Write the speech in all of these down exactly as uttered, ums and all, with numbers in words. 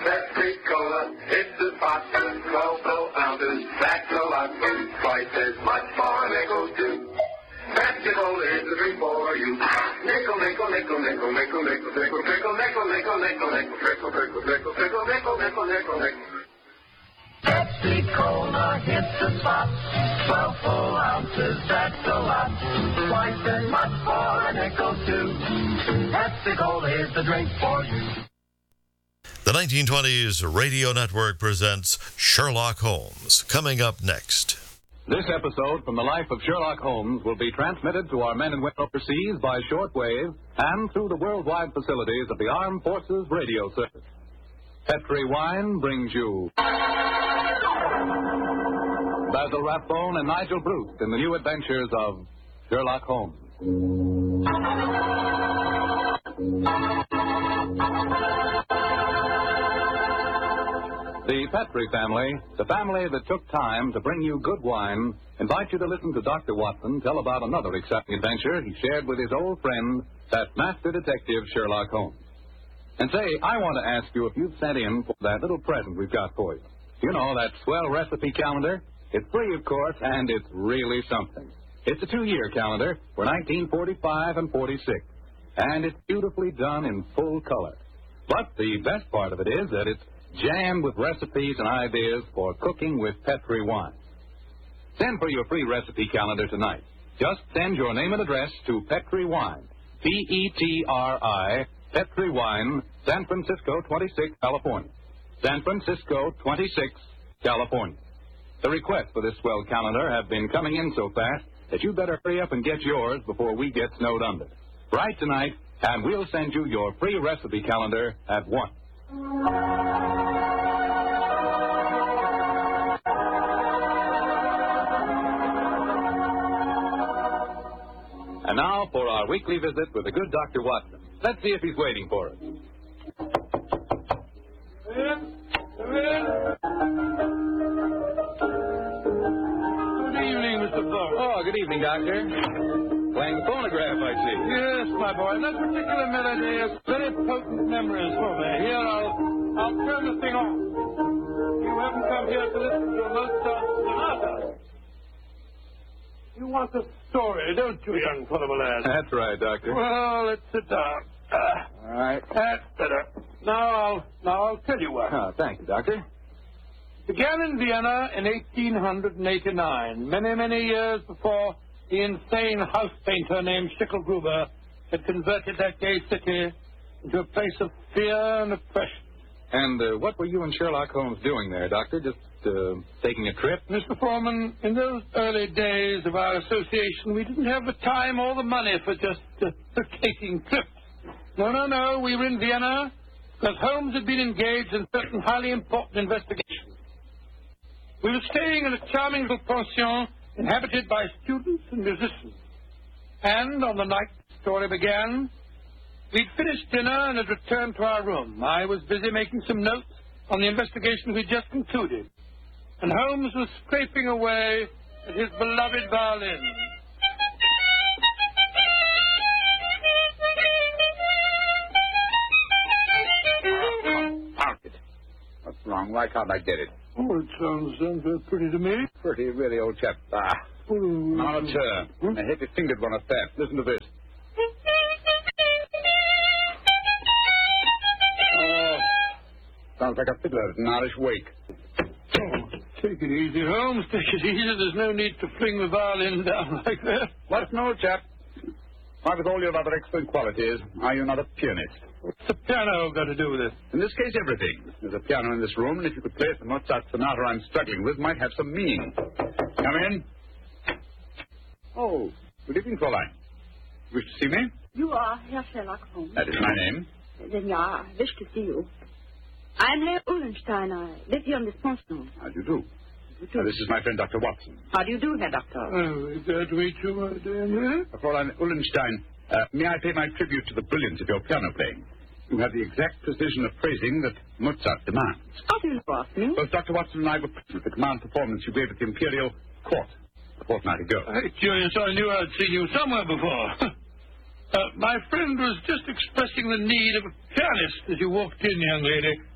Pepsi-Cola, it's a spot, twelve full ounces, that's a lot, twice as much for a nickel too. Pepsi-Cola is the drink for you. Nickel, nickel, nickel, nickel, nickel, nickel, nickel, nickel, nickel, nickel, nickel, nickel, trickle, trickle, trickle, trickle, nickel, nickel, nickel, nickel. Pepsi-Cola hits the spot. Twelve full ounces, that's a lot. Twice as much for a nickel too. Pepsi-Cola is the drink for you. The nineteen twenties Radio Network presents Sherlock Holmes. Coming up next. This episode from the life of Sherlock Holmes will be transmitted to our men and women overseas by shortwave and through the worldwide facilities of the Armed Forces Radio Service. Petri Wine brings you Basil Rathbone and Nigel Bruce in the new adventures of Sherlock Holmes. The Petri family, the family that took time to bring you good wine, invite you to listen to Doctor Watson tell about another exciting adventure he shared with his old friend, that master detective Sherlock Holmes. And say, I want to ask you if you've sent in for that little present we've got for you. You know, that swell recipe calendar? It's free, of course, and it's really something. It's a two-year calendar for nineteen forty-five and forty-six, and it's beautifully done in full color. But the best part of it is that it's jammed with recipes and ideas for cooking with Petri wine. Send for your free recipe calendar tonight. Just send your name and address to Petri Wine, P E T R I, Petri Wine, San Francisco, twenty-six, California. San Francisco, twenty-six, California. The requests for this swell calendar have been coming in so fast that you better hurry up and get yours before we get snowed under. Write tonight, and we'll send you your free recipe calendar at once. And now for our weekly visit with the good Doctor Watson. Let's see if he's waiting for us. Come in. Come in. Good evening, Mister Burke. Oh, good evening, Doctor. Playing the phonograph, I see. Yes, my boy. That particular melody has very potent memories for me. Here, I'll, I'll turn the thing off. You haven't come here to listen to a Mozart sonata. You want a story, don't you, young fellow, lad? That's right, Doctor. Well, let's sit down. Ah, All right. that's better. Now I'll, now I'll tell you what. Oh, thank you, Doctor. Began in Vienna in eighteen eighty-nine, many, many years before the insane house painter named Schicklgruber had converted that gay city into a place of fear and oppression. And uh, what were you and Sherlock Holmes doing there, Doctor? Just uh, taking a trip? Mister Foreman, in those early days of our association, we didn't have the time or the money for just uh, vacating trips. No, no, no. We were in Vienna because Holmes had been engaged in certain highly important investigations. We were staying in a charming little pension inhabited by students and musicians. And on the night the story began, we'd finished dinner and had returned to our room. I was busy making some notes on the investigation we'd just concluded, and Holmes was scraping away at his beloved violin. Found it. What's wrong? Why can't I get it? Oh, it sounds, sounds very pretty to me. Pretty, really, old chap. Ah. Oh, Now, turn. Hmm? A heavy-fingered one at that. Listen to this. Oh, sounds like a fiddler at an Irish wake. Oh, take it easy, Holmes. Take it easy. There's no need to fling the violin down like that. What's no, chap? Why, with all your other excellent qualities, are you not a pianist? What's the piano got to do with it? In this case, everything. There's a piano in this room, and if you could play the Mozart sonata I'm struggling with, might have some meaning. Come in. Oh, good evening, Fräulein. Wish to see me? You are Herr Sherlock Holmes. That is my name. Then yeah, I wish to see you. I'm Herr Ullenstein. I live here on this pension. How do you do? You too. Uh, this is my friend, Doctor Watson. How do you do, Herr Doctor? Oh, glad to meet you, my dear. Henry. Uh, Fräulein Ullenstein, uh, may I pay my tribute to the brilliance of your piano playing? You have the exact precision of phrasing that Mozart demands. How do you ask me? Both Doctor Watson and I were present at the command performance you gave at the Imperial Court a fortnight ago. Hey, curious, I knew I'd seen you somewhere before. uh, my friend was just expressing the need of a pianist as you walked in, young lady.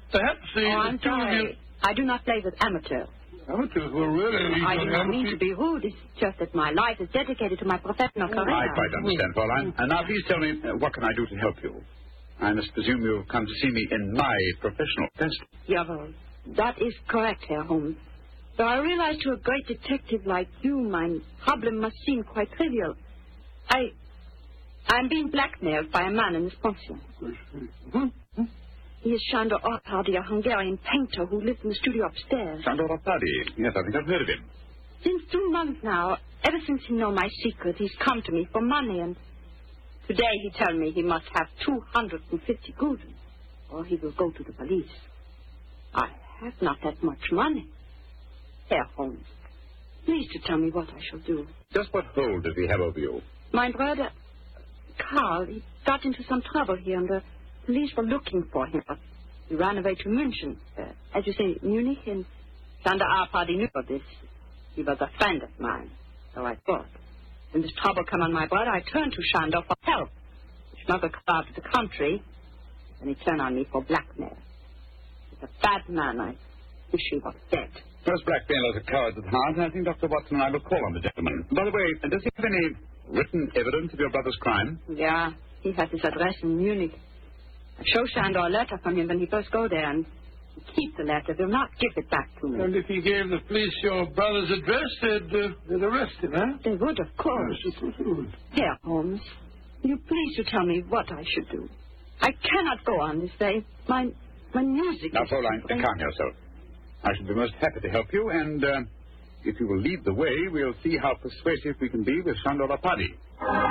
Perhaps the, Oh, I'm the two of you... sorry. I do not play with amateurs. Amateurs were really... I do not mean amateurs. to be rude. It's just that my life is dedicated to my professional career. I quite understand, Fraulein. And now please tell me, uh, what can I do to help you? I must presume you've come to see me in my professional capacity. Jawohl. That is correct, Herr Holmes. Though I realize to a great detective like you, my problem must seem quite trivial. I... I'm being blackmailed by a man in this pension. Hmm? He is Sándor Árpády, a Hungarian painter who lives in the studio upstairs. Sándor Árpády. Yes, I think I've heard of him. Since two months now, ever since he know my secret, he's come to me for money, and today he tell me he must have two hundred fifty gulden, or he will go to the police. I have not that much money. Herr Holmes, please to tell me what I shall do. Just what hold does he have over you? My brother, Karl, he got into some trouble here, and the police were looking for him. But he ran away to München, uh, as you say, Munich, and Sándor Árpády knew of this. He was a friend of mine, so I thought. When this trouble come on my brother, I turned to Sándor for help. He smuggled Karl out of the country, and he turned on me for blackmail. He's a bad man. I wish he was dead. Most blackmailers are cowards at heart, and I think Doctor Watson and I will call on the gentleman. By the way, does he have any written evidence of your brother's crime? Yeah, he has his address in Munich. I show Sándor a letter from him when he first go there, and he keep the letter, will not give it back to me. And if he gave the police your brother's address, they'd, uh, they'd arrest him, huh? They would, of course. Yes, of course they would. Herr Holmes, will you please to tell me what I should do? I cannot go on this way. My, my music Now, is... Fraulein, calm yourself. I shall be most happy to help you, and uh, if you will lead the way, we'll see how persuasive we can be with Sándor Árpády.